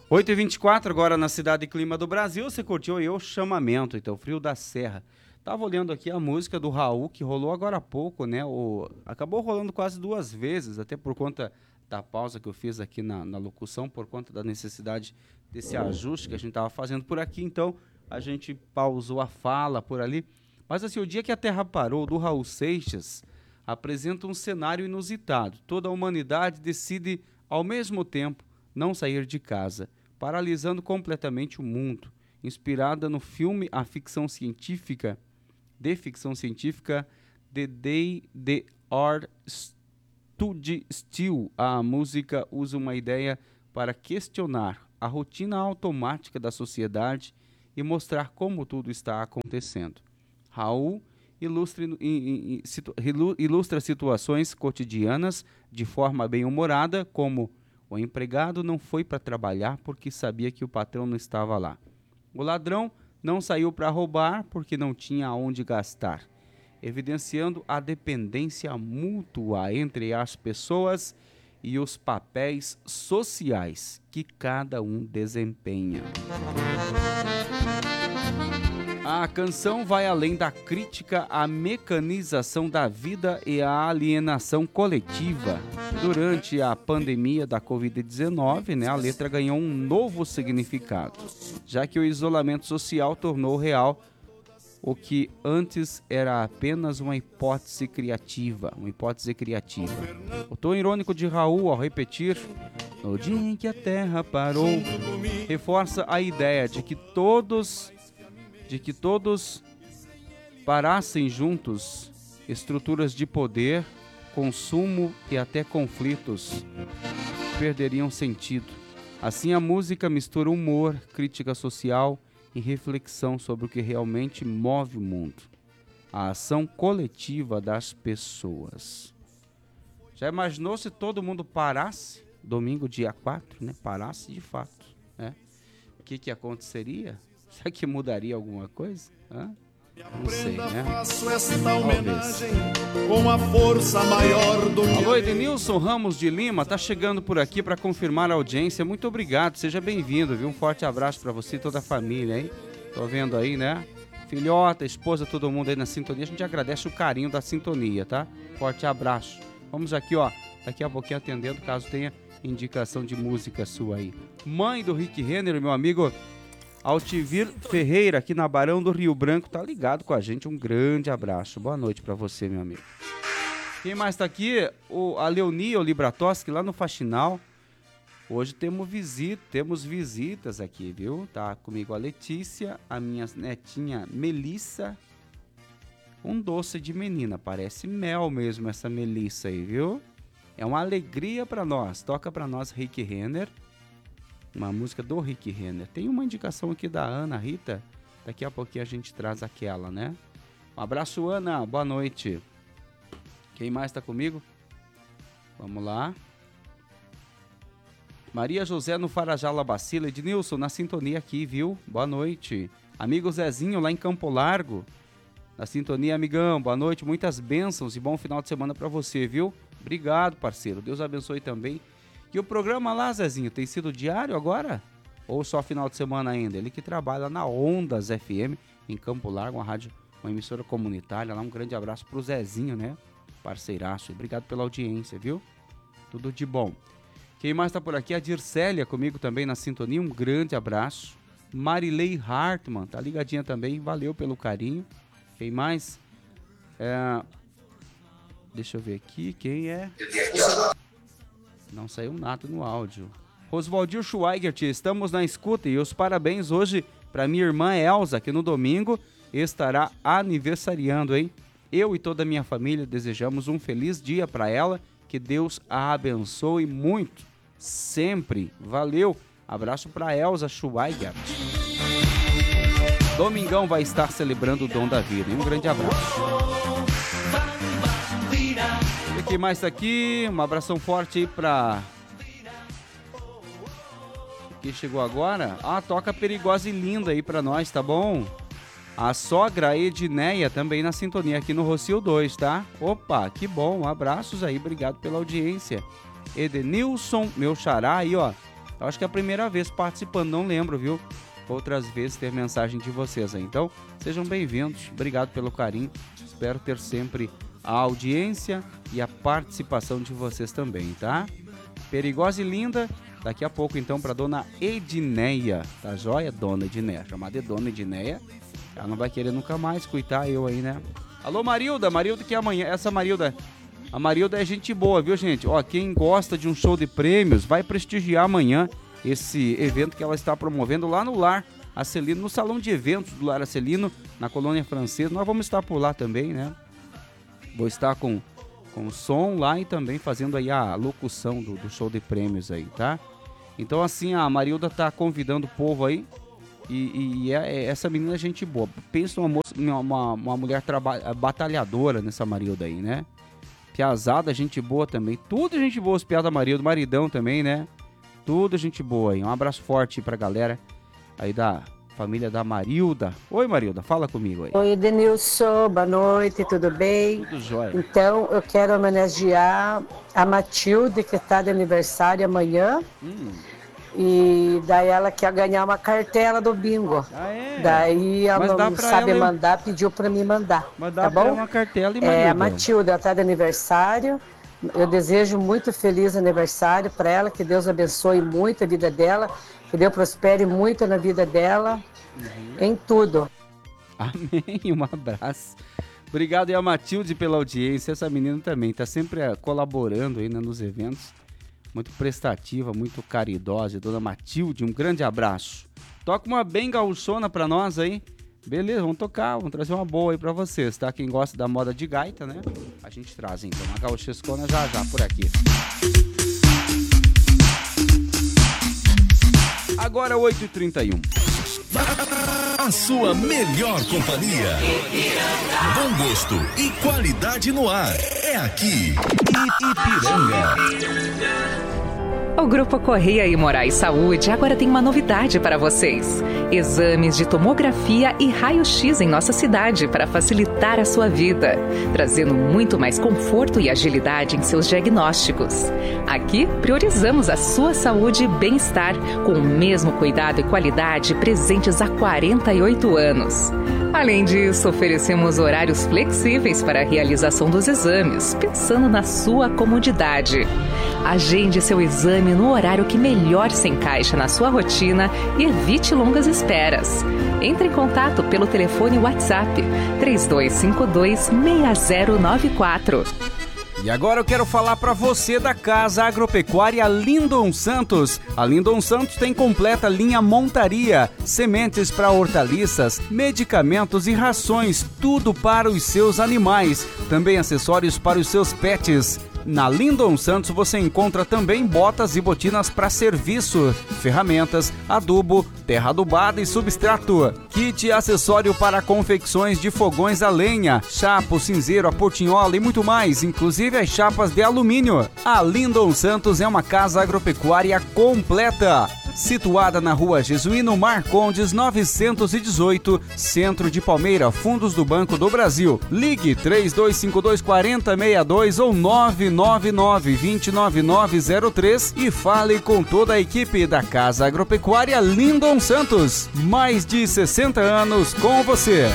8h24 agora na Cidade e Clima do Brasil. Você curtiu aí o Chamamento, então, Frio da Serra. Tava olhando aqui a música do Raul, que rolou agora há pouco, né? Acabou rolando quase 2 vezes, até por conta da pausa que eu fiz aqui na locução, por conta da necessidade desse ajuste que a gente tava fazendo por aqui. Então, a gente pausou a fala por ali. Mas assim, o Dia que a Terra Parou, do Raul Seixas, apresenta um cenário inusitado. Toda a humanidade decide, ao mesmo tempo, não sair de casa, paralisando completamente o mundo. Inspirada no filme de ficção científica The Day the Earth Stood Still, a música usa uma ideia para questionar a rotina automática da sociedade e mostrar como tudo está acontecendo. Raul ilustra situações cotidianas de forma bem-humorada, como o empregado não foi para trabalhar porque sabia que o patrão não estava lá. O ladrão não saiu para roubar porque não tinha aonde gastar, evidenciando a dependência mútua entre as pessoas e os papéis sociais que cada um desempenha. A canção vai além da crítica à mecanização da vida e à alienação coletiva. Durante a pandemia da Covid-19, né, a letra ganhou um novo significado, já que o isolamento social tornou real o que antes era apenas uma hipótese criativa. O tom irônico de Raul ao repetir "No dia em que a Terra parou", reforça a ideia de que todos parassem juntos. Estruturas de poder, consumo e até conflitos perderiam sentido. Assim, a música mistura humor, crítica social e reflexão sobre o que realmente move o mundo: a ação coletiva das pessoas. Já imaginou se todo mundo parasse, domingo dia 4, né? Parasse de fato, né? O que aconteceria? Será que mudaria alguma coisa? Não sei, né? Com a força maior do que... Alô, Edenilson Ramos de Lima, tá chegando por aqui para confirmar a audiência. Muito obrigado, seja bem-vindo, viu? Um forte abraço para você e toda a família, hein? Tô vendo aí, né? Filhota, esposa, todo mundo aí na sintonia. A gente agradece o carinho da sintonia, tá? Forte abraço. Vamos aqui, ó, daqui a pouquinho atendendo, caso tenha indicação de música sua aí. Mãe do Rick Renner, meu amigo Altivir Ferreira, aqui na Barão do Rio Branco, tá ligado com a gente. Um grande abraço. Boa noite pra você, meu amigo. Quem mais tá aqui? A Leonia Libratoski, lá no Faxinal. Hoje temos visitas aqui, viu? Tá comigo a Letícia, a minha netinha Melissa. Um doce de menina, parece mel mesmo essa Melissa aí, viu? É uma alegria pra nós. Toca pra nós Rick Renner. Uma música do Rick Renner. Tem uma indicação aqui da Ana Rita. Daqui a pouquinho a gente traz aquela, né? Um abraço, Ana. Boa noite. Quem mais tá comigo? Vamos lá. Maria José no Farajala Bacila. Ednilson, na sintonia aqui, viu? Boa noite. Amigo Zezinho, lá em Campo Largo. Na sintonia, amigão. Boa noite. Muitas bênçãos e bom final de semana pra você, viu? Obrigado, parceiro. Deus abençoe também. E o programa lá, Zezinho, tem sido diário agora? Ou só final de semana ainda? Ele que trabalha na Ondas FM, em Campo Largo, uma emissora comunitária lá. Um grande abraço pro Zezinho, né? Parceiraço. Obrigado pela audiência, viu? Tudo de bom. Quem mais tá por aqui? A Dircélia comigo também na sintonia. Um grande abraço. Marilei Hartmann, tá ligadinha também. Valeu pelo carinho. Quem mais? Deixa eu ver aqui. Quem é? Não saiu nada no áudio. Roswaldil Schweigert, estamos na escuta e os parabéns hoje para minha irmã Elza, que no domingo estará aniversariando, hein? Eu e toda a minha família desejamos um feliz dia para ela, que Deus a abençoe muito, sempre. Valeu, abraço para Elza Schweigert. Domingão vai estar celebrando o dom da vida, hein? Um grande abraço. Quem mais tá aqui? Um abração forte aí pra... Quem chegou agora? Toca Perigosa e Linda aí pra nós, tá bom? A sogra Edneia também na sintonia aqui no Rocio 2, tá? Opa, que bom, abraços aí, obrigado pela audiência. Edenilson, meu xará aí, ó. Eu acho que é a primeira vez participando, não lembro, viu? Outras vezes ter mensagem de vocês aí. Então, sejam bem-vindos. Obrigado pelo carinho. Espero ter sempre a audiência e a participação de vocês também, tá? Perigosa e linda. Daqui a pouco, então, para dona Edneia. Tá joia? Dona Edneia. Chamada de dona Edneia. Ela não vai querer nunca mais cuidar eu aí, né? Alô, Marilda. Marilda que é amanhã. Essa Marilda... A Marilda é gente boa, viu, gente? Ó, quem gosta de um show de prêmios, vai prestigiar amanhã esse evento que ela está promovendo lá no Lar Acelino, no salão de eventos do Lar Acelino, na Colônia Francesa. Nós vamos estar por lá também, né? Vou estar com o som lá e também fazendo aí a locução do show de prêmios aí, tá? Então, assim, a Marilda tá convidando o povo aí e essa menina é gente boa. Pensa uma mulher batalhadora nessa Marilda aí, né? Piazada, gente boa também. Tudo gente boa, os piadas Marilda, maridão também, né? Tudo gente boa aí. Um abraço forte pra galera aí da família da Marilda. Oi, Marilda, fala comigo aí. Oi, Denilson, boa noite, tudo bem? Tudo jóia. Então, eu quero homenagear a Matilde, que está de aniversário amanhã. E daí ela quer ganhar uma cartela do bingo. Ah, é? Daí ela não sabe mandar, pediu para me mandar. Mas dá tá pra bom? ela uma cartela e Marilda. A Matilde, ela está de aniversário. Eu desejo muito feliz aniversário para ela, que Deus abençoe muito a vida dela, que Deus prospere muito na vida dela, em tudo. Amém, um abraço. Obrigado aí a Matilde pela audiência, essa menina também está sempre colaborando aí, né, nos eventos, muito prestativa, muito caridosa, dona Matilde, um grande abraço. Toca uma bem gaúchona para nós aí. Beleza, vamos tocar, vamos trazer uma boa aí pra vocês, tá? Quem gosta da moda de gaita, né? A gente traz então uma gaúchescona já por aqui. Agora 8h31. A sua melhor companhia. Bom gosto e qualidade no ar. É aqui, Ipiranga. O Grupo Correia e Moraes Saúde agora tem uma novidade para vocês. Exames de tomografia e raio-x em nossa cidade para facilitar a sua vida, trazendo muito mais conforto e agilidade em seus diagnósticos. Aqui, priorizamos a sua saúde e bem-estar, com o mesmo cuidado e qualidade presentes há 48 anos. Além disso, oferecemos horários flexíveis para a realização dos exames, pensando na sua comodidade. Agende seu exame no horário que melhor se encaixa na sua rotina e evite longas esperas. Entre em contato pelo telefone WhatsApp 3252-6094. E agora eu quero falar para você da Casa Agropecuária Lindon Santos. A Lindon Santos tem completa linha montaria, sementes para hortaliças, medicamentos e rações, tudo para os seus animais. Também acessórios para os seus pets. Na Lindon Santos você encontra também botas e botinas para serviço, ferramentas, adubo, terra adubada e substrato, kit acessório para confecções de fogões a lenha, chapa, cinzeiro, a portinhola e muito mais, inclusive as chapas de alumínio. A Lindon Santos é uma casa agropecuária completa, situada na Rua Jesuíno Marcondes 918, Centro de Palmeira, Fundos do Banco do Brasil. Ligue 3252-4062 ou 999-29903 e fale com toda a equipe da Casa Agropecuária Lindon Santos. Mais de 60 anos com você.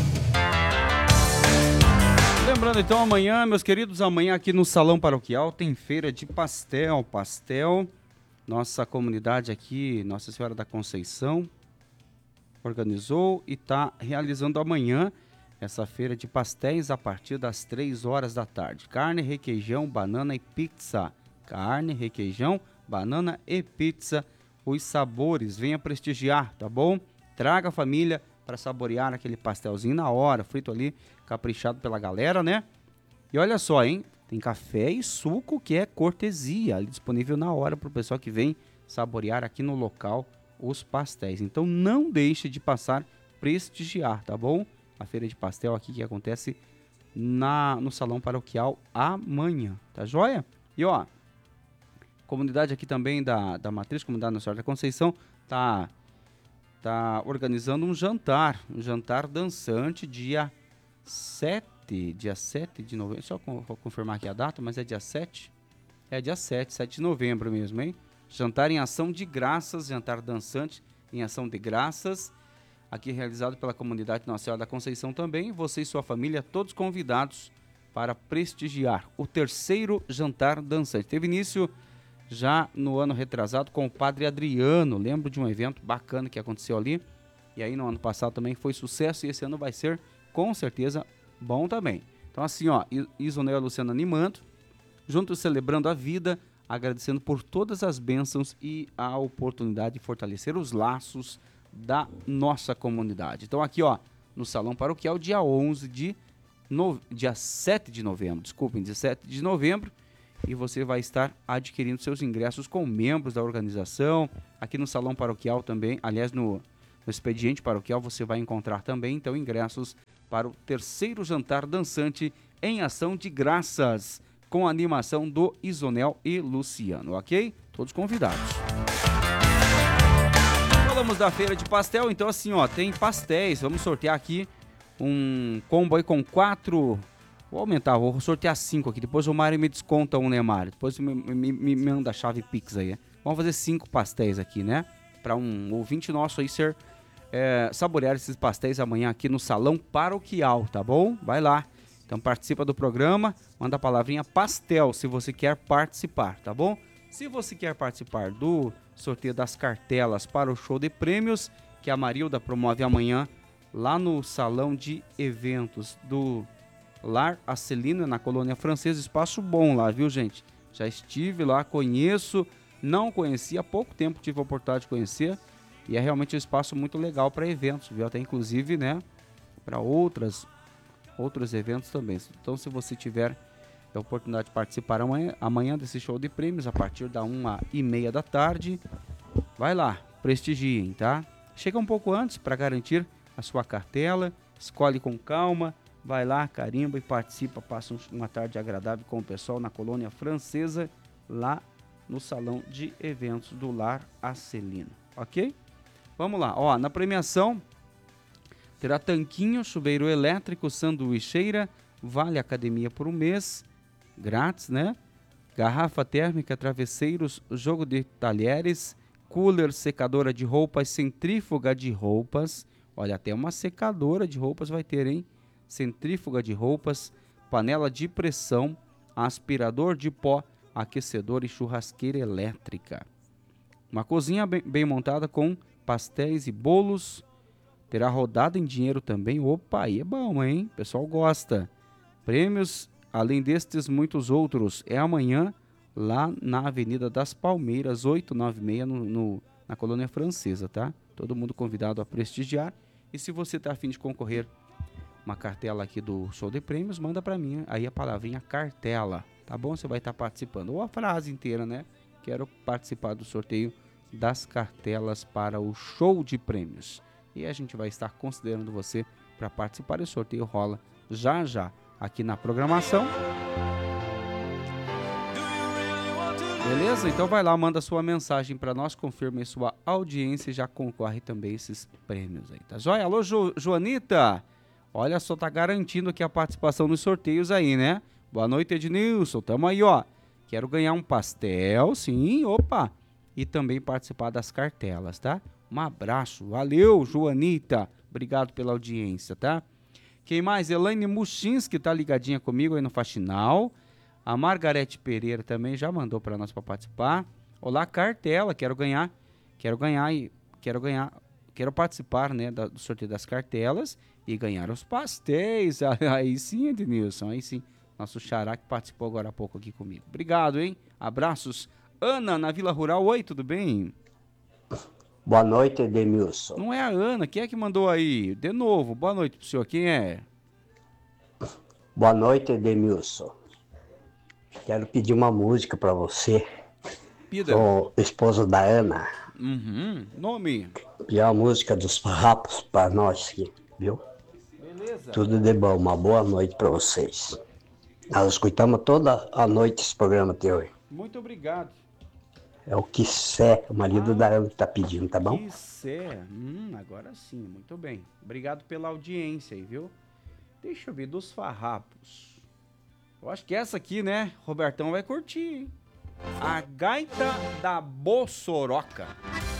Lembrando então, amanhã, meus queridos, amanhã aqui no Salão Paroquial tem feira de pastel. Nossa comunidade aqui, Nossa Senhora da Conceição, organizou e está realizando amanhã essa feira de pastéis a partir das 3 horas da tarde. Carne, requeijão, banana e pizza. Carne, requeijão, banana e pizza. Os sabores, venha prestigiar, tá bom? Traga a família para saborear aquele pastelzinho na hora, frito ali, caprichado pela galera, né? E olha só, hein? Tem café e suco que é cortesia, ali disponível na hora para o pessoal que vem saborear aqui no local os pastéis. Então não deixe de passar, prestigiar, tá bom? A feira de pastel aqui que acontece no Salão Paroquial amanhã, tá joia? E ó, comunidade aqui também da Matriz, comunidade Nossa Senhora da Conceição, tá organizando um jantar dançante dia 7 de novembro, só vou confirmar aqui a data, mas é dia 7? É dia 7 de novembro mesmo, hein? jantar em ação de graças, jantar dançante em ação de graças, aqui realizado pela comunidade Nossa Senhora da Conceição também. Você e sua família, todos convidados para prestigiar o terceiro jantar dançante. Teve início já no ano retrasado com o Padre Adriano, lembro de um evento bacana que aconteceu ali, e aí no ano passado também foi sucesso, e esse ano vai ser com certeza bom também. Então assim, ó, Isonel e Luciano animando, juntos celebrando a vida, agradecendo por todas as bênçãos e a oportunidade de fortalecer os laços da nossa comunidade. Então aqui, ó, no Salão Paroquial, dia 7 de novembro, desculpem, 17 de novembro, e você vai estar adquirindo seus ingressos com membros da organização. Aqui no Salão Paroquial também, aliás, no expediente paroquial você vai encontrar também, então, ingressos para o terceiro jantar dançante em ação de graças, com a animação do Isonel e Luciano, ok? Todos convidados. Falamos da feira de pastel, então assim, ó, tem pastéis, vamos sortear aqui um combo aí com 4, vou aumentar, vou sortear 5 aqui, depois o Mário me desconta um, né, Mário? Depois me manda a chave Pix aí, né? Vamos fazer 5 pastéis aqui, né? Para um ouvinte nosso aí saborear esses pastéis amanhã aqui no Salão Paroquial, tá bom? Vai lá. Então participa do programa, manda a palavrinha pastel se você quer participar, tá bom? Se você quer participar do sorteio das cartelas para o show de prêmios, que a Marilda promove amanhã lá no Salão de Eventos do Lar Acelino, na Colônia Francesa, espaço bom lá, viu, gente? Já estive lá, conheço, não conhecia, há pouco tempo tive a oportunidade de conhecer, e é realmente um espaço muito legal para eventos, viu? Até inclusive, né, para outros eventos também. Então, se você tiver a oportunidade de participar amanhã desse show de prêmios, a partir da 1h30 da tarde, vai lá, prestigiem, tá? Chega um pouco antes para garantir a sua cartela, escolhe com calma, vai lá, carimba e participa, passa uma tarde agradável com o pessoal na Colônia Francesa, lá no Salão de Eventos do Lar Acelino, ok? Vamos lá, ó, na premiação terá tanquinho, chuveiro elétrico, sanduicheira, vale academia por um mês, grátis, né? Garrafa térmica, travesseiros, jogo de talheres, cooler, secadora de roupas, centrífuga de roupas, olha, até uma secadora de roupas vai ter, hein? Centrífuga de roupas, panela de pressão, aspirador de pó, aquecedor e churrasqueira elétrica. Uma cozinha bem montada com pastéis e bolos, terá rodada em dinheiro também. Opa, aí é bom, hein? O pessoal gosta. Prêmios, além destes, muitos outros. É amanhã, lá na Avenida das Palmeiras, 896, na Colônia Francesa, tá? Todo mundo convidado a prestigiar. E se você tá a fim de concorrer uma cartela aqui do show de prêmios, manda para mim aí a palavrinha cartela, tá bom? Você vai estar participando. Ou a frase inteira, né? Quero participar do sorteio das cartelas para o show de prêmios. E a gente vai estar considerando você para participar. E o sorteio rola já já aqui na programação. Beleza? Então vai lá, manda sua mensagem para nós, confirme sua audiência e já concorre também esses prêmios aí, tá joia? Alô, Joanita! Olha só, tá garantindo aqui a participação nos sorteios aí, né? Boa noite, Ednilson. Tamo aí, ó. Quero ganhar um pastel, sim, opa! E também participar das cartelas, tá? Um abraço. Valeu, Joanita. Obrigado pela audiência, tá? Quem mais? Elaine Muchinski tá ligadinha comigo aí no Faxinal. A Margarete Pereira também já mandou para nós para participar. Olá, cartela. Quero participar, né, do sorteio das cartelas e ganhar os pastéis. Aí sim, Ednilson, aí sim. Nosso xará que participou agora há pouco aqui comigo. Obrigado, hein? Abraços. Ana, na Vila Rural. Oi, tudo bem? Boa noite, Edmilson. Não é a Ana, quem é que mandou aí? De novo, boa noite pro senhor, quem é? Boa noite, Edmilson. Quero pedir uma música pra você. Pida. Sou esposo da Ana. Nome? Pedir a música dos farrapos pra nós aqui, viu? Beleza. Tudo de bom, uma boa noite pra vocês. Nós escutamos toda a noite esse programa teu. Muito obrigado. É o Quissé, o marido da Ana que tá pedindo, tá bom? Quissé, agora sim, muito bem. Obrigado pela audiência aí, viu? Deixa eu ver, dos farrapos. Eu acho que essa aqui, né, Robertão vai curtir, hein? A Gaita da Bossoroca.